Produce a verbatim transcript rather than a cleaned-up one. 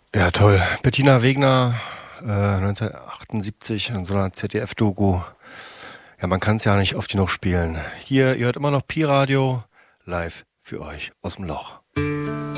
Ja, toll. Bettina Wegner, äh, neunzehnhundertachtundsiebzig in so einer Z D F-Doku. Ja, man kann es ja nicht oft genug spielen. Hier, ihr hört immer noch Pi-Radio, live für euch aus dem Loch.